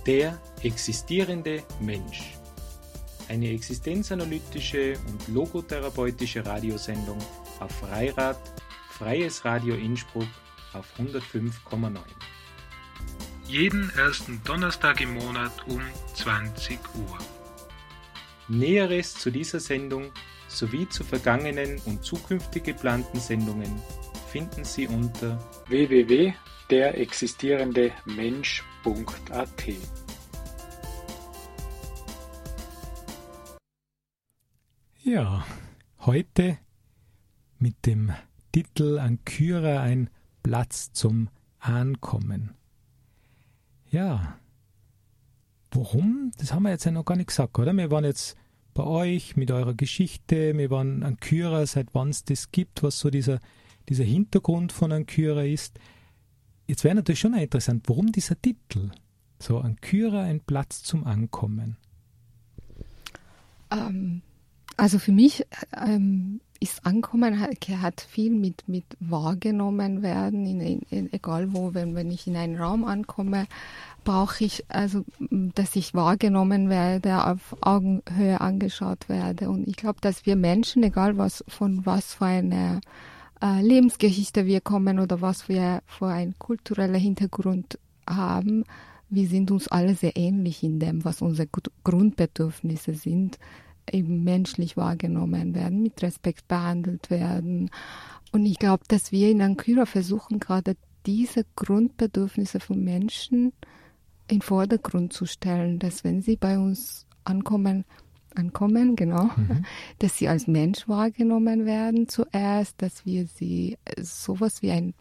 Der existierende Mensch. Eine existenzanalytische und logotherapeutische Radiosendung auf Freirad, Freies Radio Innsbruck auf 105,9. Jeden ersten Donnerstag im Monat um 20 Uhr. Näheres zu dieser Sendung sowie zu vergangenen und zukünftig geplanten Sendungen finden Sie unter www.derexistierendemensch.at. Ja, heute mit dem Titel Ankyra, ein Platz zum Ankommen. Ja, warum? Das haben wir jetzt ja noch gar nicht gesagt, oder? Wir waren jetzt bei euch mit eurer Geschichte, wir waren Ankyra, seit wann es das gibt, was so dieser Hintergrund von Ankyra ist. Jetzt wäre natürlich schon interessant, warum dieser Titel? So, Ankyra, ein Platz zum Ankommen. Also für mich ist Ankommen hat viel mit wahrgenommen werden, egal wo, wenn ich in einen Raum ankomme, brauche ich also, dass ich wahrgenommen werde, auf Augenhöhe angeschaut werde. Und ich glaube, dass wir Menschen, egal von was für einer Lebensgeschichte wir kommen oder was wir für einen kulturellen Hintergrund haben, wir sind uns alle sehr ähnlich in dem, was unsere Grundbedürfnisse sind, eben menschlich wahrgenommen werden, mit Respekt behandelt werden. Und ich glaube, dass wir in Ankyra versuchen, gerade diese Grundbedürfnisse von Menschen in den Vordergrund zu stellen, dass wenn sie bei uns ankommen, genau, dass sie als Mensch wahrgenommen werden zuerst, dass wir sie sowas wie ein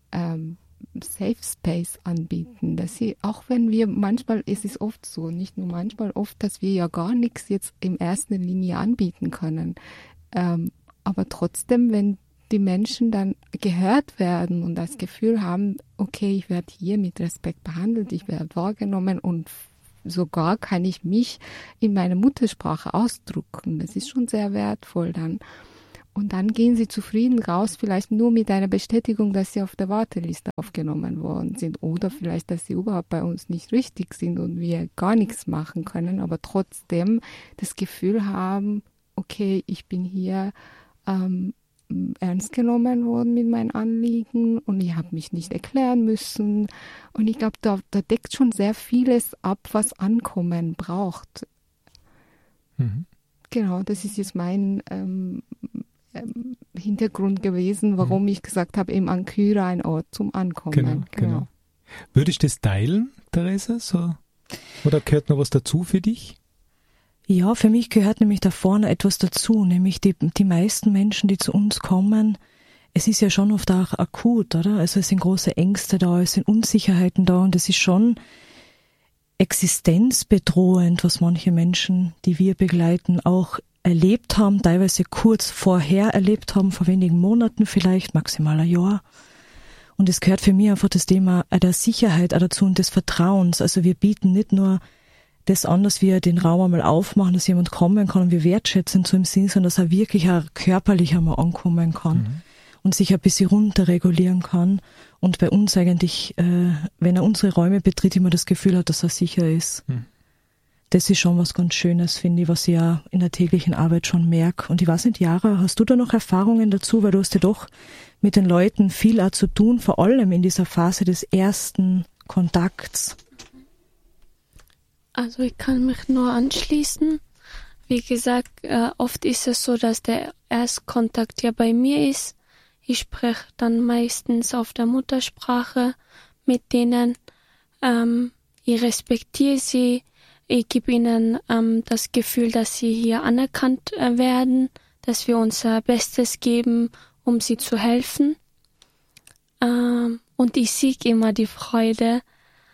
Safe Space anbieten, dass sie, auch wenn wir manchmal, es ist oft so, nicht nur manchmal, oft, dass wir ja gar nichts jetzt in erster Linie anbieten können, aber trotzdem, wenn die Menschen dann gehört werden und das Gefühl haben, okay, ich werde hier mit Respekt behandelt, ich werde wahrgenommen und sogar kann ich mich in meiner Muttersprache ausdrücken. Das ist schon sehr wertvoll dann. Und dann gehen sie zufrieden raus, vielleicht nur mit einer Bestätigung, dass sie auf der Warteliste aufgenommen worden sind oder vielleicht, dass sie überhaupt bei uns nicht richtig sind und wir gar nichts machen können, aber trotzdem das Gefühl haben, okay, ich bin hier ernst genommen worden mit meinen Anliegen und ich habe mich nicht erklären müssen. Und ich glaube, da deckt schon sehr vieles ab, was Ankommen braucht. Mhm. Genau, das ist jetzt mein Hintergrund gewesen, warum ich gesagt habe, eben Ankyra, ein Ort zum Ankommen. Genau. Würdest du das teilen, Theresa? So? Oder gehört noch was dazu für dich? Ja, für mich gehört nämlich da vorne etwas dazu, nämlich die meisten Menschen, die zu uns kommen, es ist ja schon oft auch akut, oder? Also es sind große Ängste da, es sind Unsicherheiten da und es ist schon existenzbedrohend, was manche Menschen, die wir begleiten, auch erlebt haben, teilweise kurz vorher erlebt haben, vor wenigen Monaten vielleicht, maximal ein Jahr. Und es gehört für mich einfach das Thema der Sicherheit auch dazu und des Vertrauens. Also wir bieten nicht nur das an, dass wir den Raum einmal aufmachen, dass jemand kommen kann und wir wertschätzen so im Sinn, sondern dass er wirklich auch körperlich einmal ankommen kann und sich ein bisschen runterregulieren kann und bei uns eigentlich, wenn er unsere Räume betritt, immer das Gefühl hat, dass er sicher ist. Das ist schon was ganz Schönes, finde ich, was ich ja in der täglichen Arbeit schon merke. Und ich weiß nicht, Jara, hast du da noch Erfahrungen dazu, weil du hast ja doch mit den Leuten viel auch zu tun, vor allem in dieser Phase des ersten Kontakts. Also ich kann mich nur anschließen. Wie gesagt, oft ist es so, dass der Erstkontakt ja bei mir ist. Ich spreche dann meistens auf der Muttersprache mit denen. Ich respektiere sie. Ich gebe ihnen das Gefühl, dass sie hier anerkannt werden, dass wir unser Bestes geben, um sie zu helfen. Und ich sehe immer die Freude.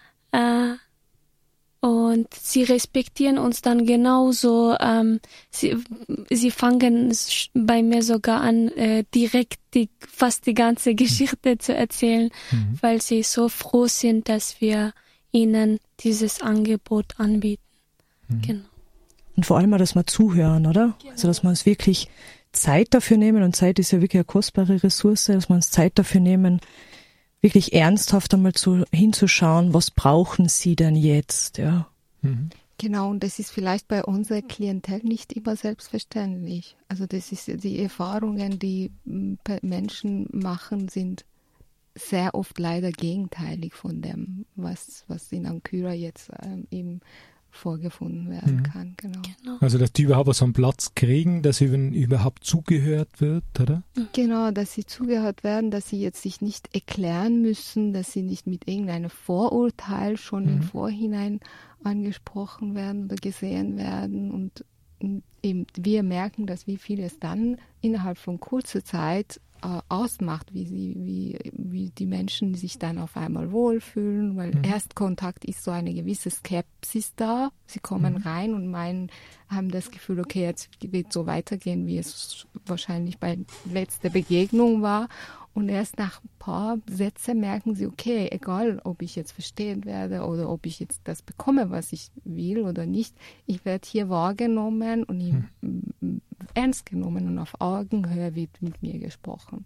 Und sie respektieren uns dann genauso. Sie fangen bei mir sogar an, direkt fast die ganze Geschichte zu erzählen, weil sie so froh sind, dass wir ihnen dieses Angebot anbieten. Genau. Und vor allem auch, dass wir zuhören, oder? Genau. Also, dass wir uns wirklich Zeit dafür nehmen, und Zeit ist ja wirklich eine kostbare Ressource, dass wir uns Zeit dafür nehmen, wirklich ernsthaft einmal hinzuschauen, was brauchen sie denn jetzt, ja. Mhm. Genau, und das ist vielleicht bei unserer Klientel nicht immer selbstverständlich. Also das ist die Erfahrungen, die Menschen machen, sind sehr oft leider gegenteilig von dem, was in Ankyra jetzt eben vorgefunden werden kann. Genau. Also dass die überhaupt so einen Platz kriegen, dass ihnen überhaupt zugehört wird, oder? Genau, dass sie zugehört werden, dass sie jetzt sich nicht erklären müssen, dass sie nicht mit irgendeinem Vorurteil schon im Vorhinein angesprochen werden oder gesehen werden, und eben wir merken, dass wie viel es dann innerhalb von kurzer Zeit ausmacht, wie die Menschen sich dann auf einmal wohlfühlen, weil Erstkontakt ist so eine gewisse Skepsis da. Sie kommen rein und haben das Gefühl, okay, jetzt wird so weitergehen, wie es wahrscheinlich bei letzter Begegnung war. Und erst nach ein paar Sätzen merken sie, okay, egal, ob ich jetzt verstehen werde oder ob ich jetzt das bekomme, was ich will oder nicht, ich werde hier wahrgenommen und ernst genommen und auf Augenhöhe wird mit mir gesprochen.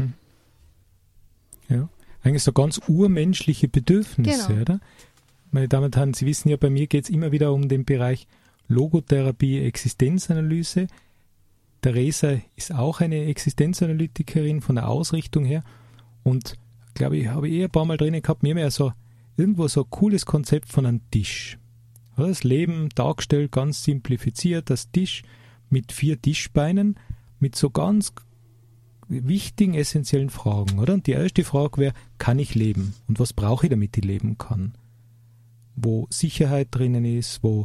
Ja, eigentlich so ganz urmenschliche Bedürfnisse, genau. Oder? Meine Damen und Herren, Sie wissen ja, bei mir geht es immer wieder um den Bereich Logotherapie, Existenzanalyse. Theresa ist auch eine Existenzanalytikerin von der Ausrichtung her, und glaube ich, habe ein paar Mal drinnen gehabt, mir ja so irgendwo so ein cooles Konzept von einem Tisch. Das Leben dargestellt, ganz simplifiziert, das Tisch mit 4 Tischbeinen, mit so ganz wichtigen, essentiellen Fragen, oder? Und die erste Frage wäre, kann ich leben? Und was brauche ich, damit ich leben kann? Wo Sicherheit drinnen ist, wo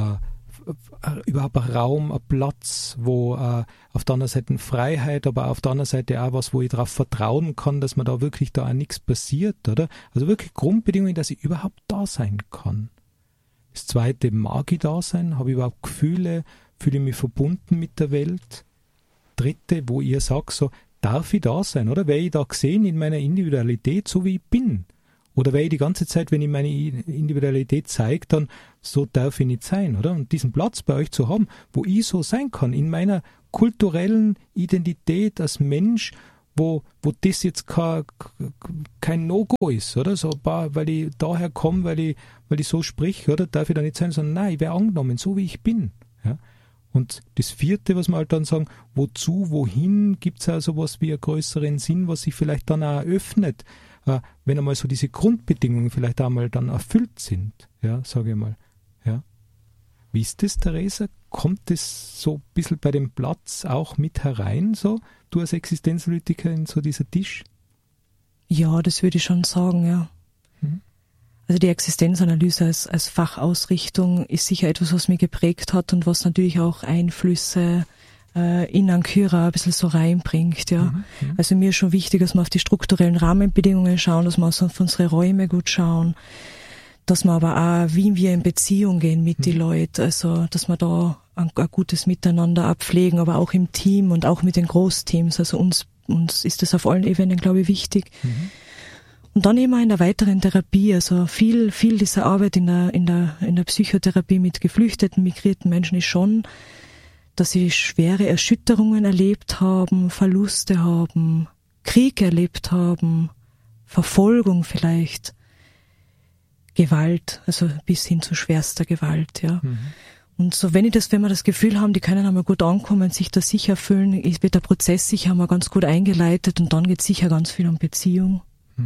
überhaupt ein Raum, ein Platz, wo auf der anderen Seite Freiheit, aber auf der anderen Seite auch was, wo ich darauf vertrauen kann, dass mir da wirklich da auch nichts passiert, oder? Also wirklich Grundbedingungen, dass ich überhaupt da sein kann. Das zweite, mag ich da sein? Habe ich überhaupt Gefühle? Fühle ich mich verbunden mit der Welt? Dritte, wo ihr sagt, so, darf ich da sein, oder? Wäre ich da gesehen in meiner Individualität, so wie ich bin? Oder wäre ich die ganze Zeit, wenn ich meine Individualität zeige, dann so darf ich nicht sein, oder? Und diesen Platz bei euch zu haben, wo ich so sein kann, in meiner kulturellen Identität als Mensch, wo das jetzt kein No-Go ist, oder? So, weil ich daher komme, weil ich so sprich, oder? Darf ich da nicht sein, sondern nein, ich wäre angenommen, so wie ich bin. Ja? Und das vierte, was wir halt dann sagen, wozu, wohin, gibt es auch sowas wie einen größeren Sinn, was sich vielleicht dann auch eröffnet, wenn einmal so diese Grundbedingungen vielleicht einmal dann erfüllt sind, ja, sage ich mal. Ja. Wie ist das, Theresa? Kommt das so ein bisschen bei dem Platz auch mit herein, so, du als Existenzanalytikerin, so dieser Tisch? Ja, das würde ich schon sagen, ja. Also die Existenzanalyse als Fachausrichtung ist sicher etwas, was mich geprägt hat und was natürlich auch Einflüsse in Ankyra ein bisschen so reinbringt, ja. Also mir ist schon wichtig, dass wir auf die strukturellen Rahmenbedingungen schauen, dass wir auf unsere Räume gut schauen, dass wir aber auch, wie wir in Beziehung gehen mit den Leuten, also dass wir da ein gutes Miteinander abpflegen, aber auch im Team und auch mit den Großteams. Also uns ist das auf allen Ebenen, glaube ich, wichtig. Und dann eben auch in der weiteren Therapie, also viel dieser Arbeit in der Psychotherapie mit geflüchteten, migrierten Menschen ist schon, dass sie schwere Erschütterungen erlebt haben, Verluste haben, Krieg erlebt haben, Verfolgung vielleicht, Gewalt, also bis hin zu schwerster Gewalt, ja. Und so, wenn wir das Gefühl haben, die können einmal gut ankommen, sich da sicher fühlen, wird der Prozess sicher einmal ganz gut eingeleitet und dann geht es sicher ganz viel um Beziehung.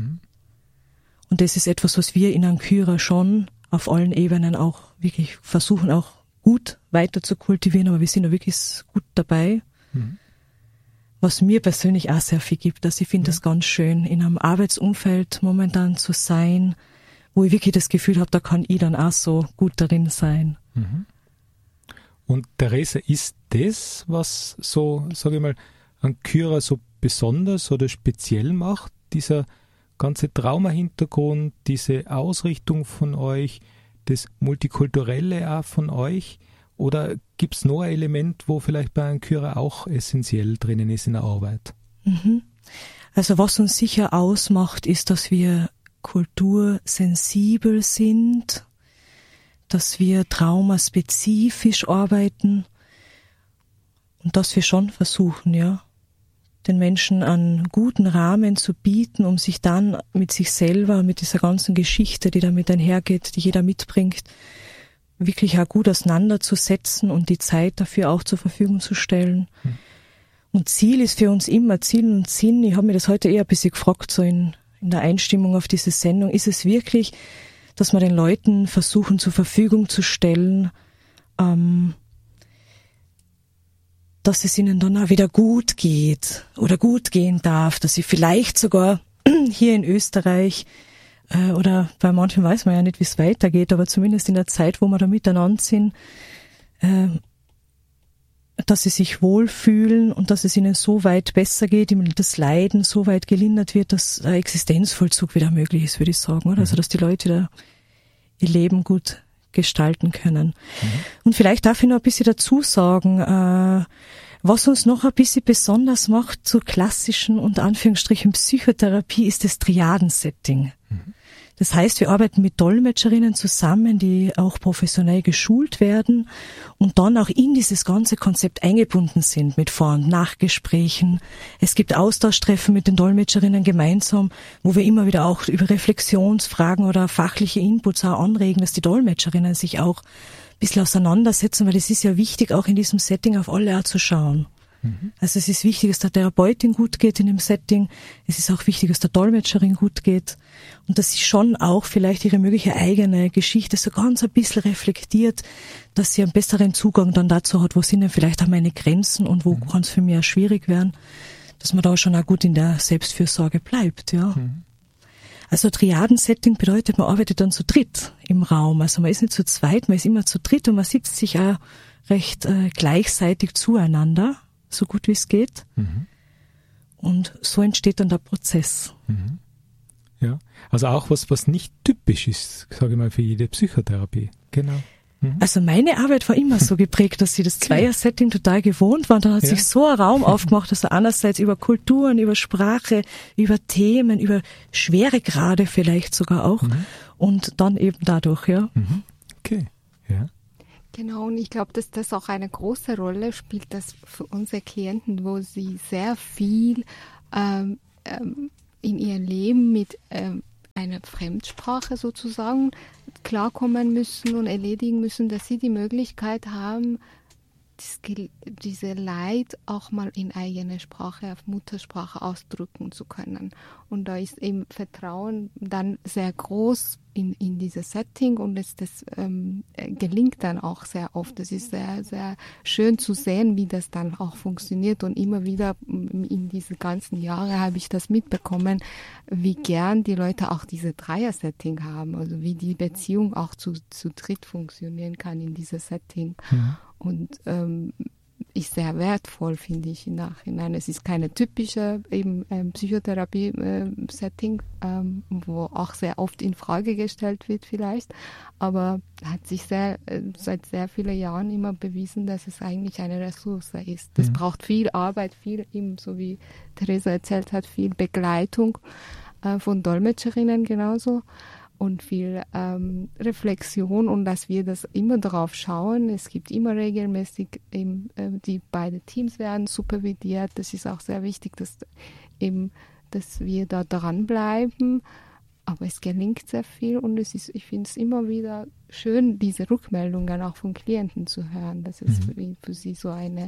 Und das ist etwas, was wir in Ankyra schon auf allen Ebenen auch wirklich versuchen, auch gut weiter zu kultivieren, aber wir sind da wirklich gut dabei. Was mir persönlich auch sehr viel gibt. Also ich finde das ganz schön, in einem Arbeitsumfeld momentan zu sein, wo ich wirklich das Gefühl habe, da kann ich dann auch so gut darin sein. Und Theresa, ist das, was so, sage ich mal, Ankyra so besonders oder speziell macht, dieser ganze Trauma-Hintergrund, diese Ausrichtung von euch, das Multikulturelle auch von euch? Oder gibt es noch ein Element, wo vielleicht bei Ankyra auch essentiell drinnen ist in der Arbeit? Also was uns sicher ausmacht, ist, dass wir kultursensibel sind, dass wir traumaspezifisch arbeiten und dass wir schon versuchen, ja, den Menschen einen guten Rahmen zu bieten, um sich dann mit sich selber, mit dieser ganzen Geschichte, die damit einhergeht, die jeder mitbringt, wirklich auch gut auseinanderzusetzen und die Zeit dafür auch zur Verfügung zu stellen. Und Ziel ist für uns immer, Ziel und Sinn, ich habe mir das heute eher ein bisschen gefragt, so in der Einstimmung auf diese Sendung, ist es wirklich, dass wir den Leuten versuchen zur Verfügung zu stellen, dass es ihnen dann auch wieder gut geht oder gut gehen darf, dass sie vielleicht sogar hier in Österreich oder bei manchen weiß man ja nicht, wie es weitergeht, aber zumindest in der Zeit, wo wir da miteinander sind, dass sie sich wohlfühlen und dass es ihnen so weit besser geht, das Leiden so weit gelindert wird, dass ein Existenzvollzug wieder möglich ist, würde ich sagen, oder? Also dass die Leute da ihr Leben gut gestalten können. Und vielleicht darf ich noch ein bisschen dazu sagen, was uns noch ein bisschen besonders macht zur klassischen, unter Anführungsstrichen, Psychotherapie, ist das Triaden-Setting. Das heißt, wir arbeiten mit Dolmetscherinnen zusammen, die auch professionell geschult werden und dann auch in dieses ganze Konzept eingebunden sind mit Vor- und Nachgesprächen. Es gibt Austauschtreffen mit den Dolmetscherinnen gemeinsam, wo wir immer wieder auch über Reflexionsfragen oder fachliche Inputs auch anregen, dass die Dolmetscherinnen sich auch ein bisschen auseinandersetzen, weil es ist ja wichtig, auch in diesem Setting auf alle auch zu schauen. Also es ist wichtig, dass der Therapeutin gut geht in dem Setting. Es ist auch wichtig, dass der Dolmetscherin gut geht. Und dass sie schon auch vielleicht ihre mögliche eigene Geschichte so ganz ein bisschen reflektiert, dass sie einen besseren Zugang dann dazu hat, wo sind denn vielleicht auch meine Grenzen und wo kann es für mich auch schwierig werden, dass man da schon auch gut in der Selbstfürsorge bleibt, ja. Also Triaden-Setting bedeutet, man arbeitet dann zu dritt im Raum. Also man ist nicht zu zweit, man ist immer zu dritt und man sitzt sich auch recht gleichzeitig zueinander, so gut wie es geht. Und so entsteht dann der Prozess. Ja, also auch was nicht typisch ist, sage ich mal, für jede Psychotherapie. Genau. Also meine Arbeit war immer so geprägt, dass sie das Zweier-Setting total gewohnt war. Dann hat sich so ein Raum aufgemacht, dass er einerseits über Kulturen, über Sprache, über Themen, über Schweregrade vielleicht sogar auch und dann eben dadurch, ja. Okay, ja. Genau, und ich glaube, dass das auch eine große Rolle spielt, dass für unsere Klienten, wo sie sehr viel in ihrem Leben mit einer Fremdsprache sozusagen klarkommen müssen und erledigen müssen, dass sie die Möglichkeit haben, diese Leid auch mal in eigener Sprache, auf Muttersprache ausdrücken zu können. Und da ist eben Vertrauen dann sehr groß in dieses Setting und das gelingt dann auch sehr oft. Das ist sehr, sehr schön zu sehen, wie das dann auch funktioniert und immer wieder in diese ganzen Jahre habe ich das mitbekommen, wie gern die Leute auch diese Dreier-Setting haben, also wie die Beziehung auch zu dritt funktionieren kann in dieses Setting. Und ist sehr wertvoll, finde ich, im Nachhinein. Es ist keine typische Psychotherapie-Setting, wo auch sehr oft in Frage gestellt wird vielleicht, aber hat sich seit sehr vielen Jahren immer bewiesen, dass es eigentlich eine Ressource ist. Das braucht viel Arbeit, viel, eben, so wie Theresa erzählt hat, viel Begleitung von Dolmetscherinnen genauso. Und viel Reflexion und dass wir das immer darauf schauen. Es gibt immer regelmäßig, die beiden Teams werden supervidiert. Das ist auch sehr wichtig, dass wir da dranbleiben. Aber es gelingt sehr viel und ich finde es immer wieder schön, diese Rückmeldungen auch von Klienten zu hören, dass es für sie so eine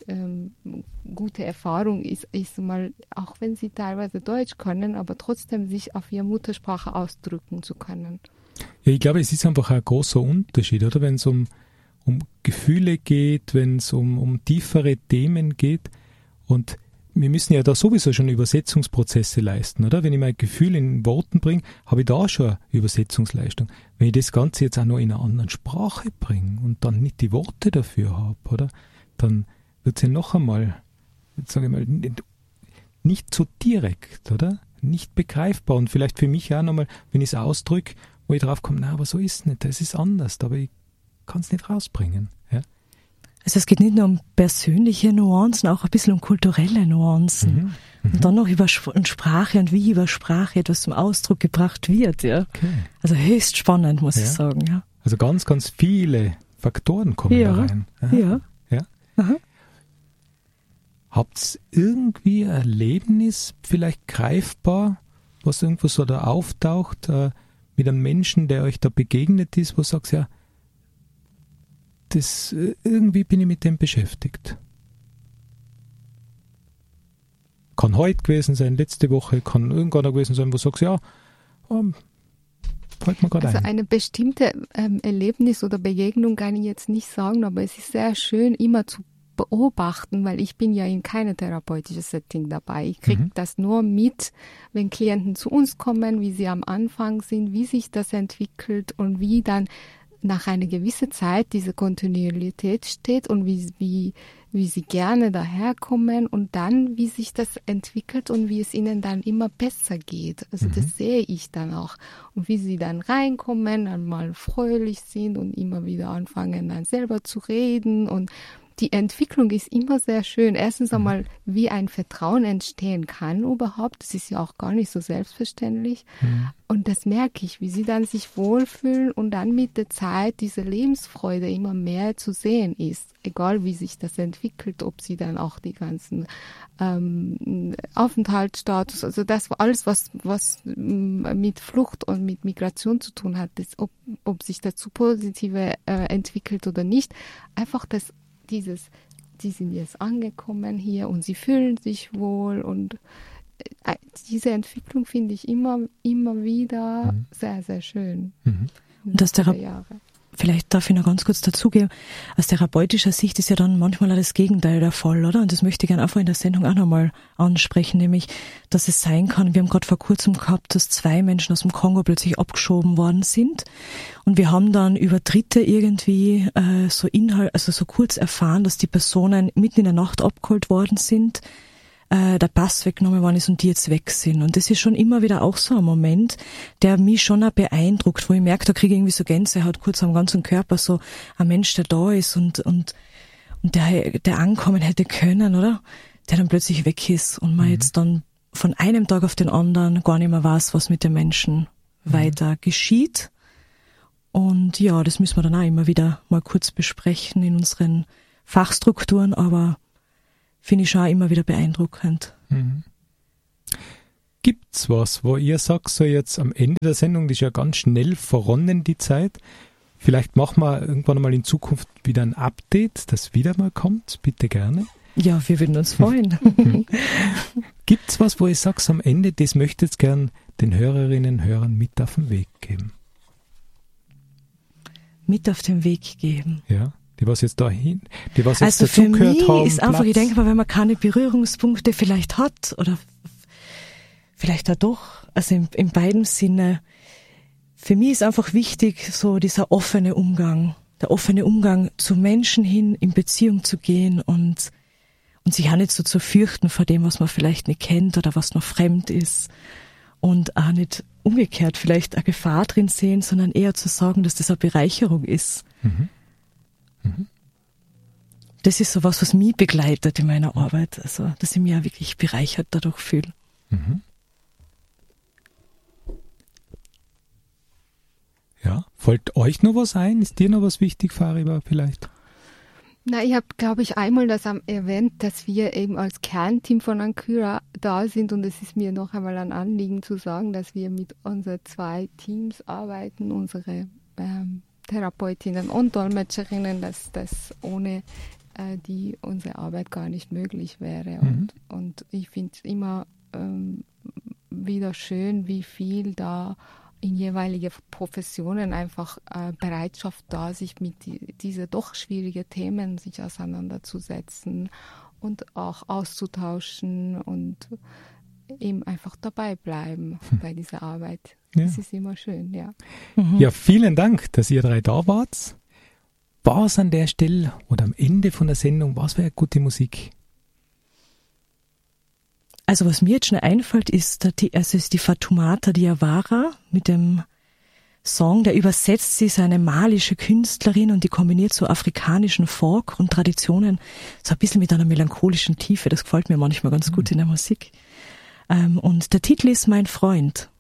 gute Erfahrung ist mal, auch wenn sie teilweise Deutsch können, aber trotzdem sich auf ihre Muttersprache ausdrücken zu können. Ja, ich glaube, es ist einfach ein großer Unterschied, oder? Wenn es um Gefühle geht, wenn es um tiefere Themen geht und wir müssen ja da sowieso schon Übersetzungsprozesse leisten, oder? Wenn ich mein Gefühl in Worten bringe, habe ich da schon eine Übersetzungsleistung. Wenn ich das Ganze jetzt auch noch in einer anderen Sprache bringe und dann nicht die Worte dafür habe, oder? Dann wird es ja noch einmal, sage ich mal, nicht so direkt, oder? Nicht begreifbar und vielleicht für mich auch nochmal, wenn ich es ausdrücke, wo ich drauf komme, na, aber so ist es nicht, das ist anders, aber ich kann es nicht rausbringen, ja? Also es geht nicht nur um persönliche Nuancen, auch ein bisschen um kulturelle Nuancen. Und dann noch über Sprache und wie über Sprache etwas zum Ausdruck gebracht wird. Ja. Okay. Also höchst spannend, muss ich sagen. Ja. Also ganz, ganz viele Faktoren kommen da rein. Aha. Ja. Ja. Aha. Habt ihr irgendwie ein Erlebnis, vielleicht greifbar, was irgendwo so da auftaucht, mit einem Menschen, der euch da begegnet ist, wo du sagst, ja, das, irgendwie bin ich mit dem beschäftigt. Kann heute gewesen sein, letzte Woche, kann irgendwann gewesen sein, wo du sagst, ja, fällt mir gerade ein. Also eine bestimmte Erlebnis oder Begegnung kann ich jetzt nicht sagen, aber es ist sehr schön, immer zu beobachten, weil ich bin ja in keinem therapeutischen Setting dabei. Ich kriege das nur mit, wenn Klienten zu uns kommen, wie sie am Anfang sind, wie sich das entwickelt und wie dann nach einer gewissen Zeit diese Kontinuität steht und wie sie gerne daherkommen und dann, wie sich das entwickelt und wie es ihnen dann immer besser geht. Also das sehe ich dann auch. Und wie sie dann reinkommen, dann mal fröhlich sind und immer wieder anfangen, dann selber zu reden. Und die Entwicklung ist immer sehr schön. Erstens einmal, wie ein Vertrauen entstehen kann überhaupt. Das ist ja auch gar nicht so selbstverständlich. Und das merke ich, wie sie dann sich wohlfühlen und dann mit der Zeit diese Lebensfreude immer mehr zu sehen ist. Egal wie sich das entwickelt, ob sie dann auch die ganzen Aufenthaltsstatus, also das alles, was mit Flucht und mit Migration zu tun hat, das, ob sich dazu positive entwickelt oder nicht, einfach die sind jetzt angekommen hier und sie fühlen sich wohl und diese Entwicklung finde ich immer wieder sehr, sehr schön. Und das vielleicht darf ich noch ganz kurz dazugeben, aus therapeutischer Sicht ist ja dann manchmal auch das Gegenteil der Fall, oder? Und das möchte ich gerne einfach in der Sendung auch nochmal ansprechen, nämlich, dass es sein kann, wir haben gerade vor kurzem gehabt, dass 2 Menschen aus dem Kongo plötzlich abgeschoben worden sind und wir haben dann über Dritte irgendwie so kurz erfahren, dass die Personen mitten in der Nacht abgeholt worden sind, der Pass weggenommen worden ist und die jetzt weg sind. Und das ist schon immer wieder auch so ein Moment, der mich schon auch beeindruckt, wo ich merke, da kriege ich irgendwie so Gänsehaut kurz am ganzen Körper, so ein Mensch, der da ist und der ankommen hätte können, oder? Der dann plötzlich weg ist und man jetzt dann von einem Tag auf den anderen gar nicht mehr weiß, was mit dem Menschen weiter geschieht. Und ja, das müssen wir dann auch immer wieder mal kurz besprechen in unseren Fachstrukturen, aber finde ich schon auch immer wieder beeindruckend. Gibt's was, wo ihr sagt, so jetzt am Ende der Sendung, die ist ja ganz schnell verronnen, die Zeit, vielleicht machen wir irgendwann mal in Zukunft wieder ein Update, das wieder mal kommt, bitte gerne. Ja, wir würden uns freuen. Gibt's was, wo ihr sagt, am Ende, das möchte ich jetzt gern den Hörerinnen und Hörern mit auf den Weg geben? Mit auf den Weg geben? Ja. Die was jetzt dahin, die was jetzt also dazugehört haben. Also für mich ist einfach, ich denke mal, wenn man keine Berührungspunkte vielleicht hat oder vielleicht auch doch, also in beiden Sinne, für mich ist einfach wichtig, so dieser offene Umgang, der offene Umgang zu Menschen hin, in Beziehung zu gehen und sich auch nicht so zu fürchten vor dem, was man vielleicht nicht kennt oder was noch fremd ist und auch nicht umgekehrt vielleicht eine Gefahr drin sehen, sondern eher zu sagen, dass das eine Bereicherung ist. Das ist so was mich begleitet in meiner Arbeit, also dass ich mich ja wirklich bereichert dadurch fühle. Ja, fällt euch noch was ein? Ist dir noch was wichtig, Fariba, vielleicht? Na, ich habe, glaube ich, einmal das erwähnt, dass wir eben als Kernteam von Ankyra da sind und es ist mir noch einmal ein Anliegen zu sagen, dass wir mit unseren 2 Teams arbeiten, unsere Therapeutinnen und Dolmetscherinnen, dass das ohne die unsere Arbeit gar nicht möglich wäre. Und ich finde es immer wieder schön, wie viel da in jeweilige Professionen einfach Bereitschaft da, sich mit diese doch schwierigen Themen sich auseinanderzusetzen und auch auszutauschen und eben einfach dabei bleiben bei dieser Arbeit. Ja. Das ist immer schön, ja. Ja, vielen Dank, dass ihr 3 da wart. Was an der Stelle oder am Ende von der Sendung, was wäre gute Musik? Also was mir jetzt schnell einfällt, ist die Fatoumata Diawara mit dem Song, der übersetzt sie, ist eine malische Künstlerin und die kombiniert so afrikanischen Folk und Traditionen so ein bisschen mit einer melancholischen Tiefe. Das gefällt mir manchmal ganz gut in der Musik. Und der Titel ist Mein Freund.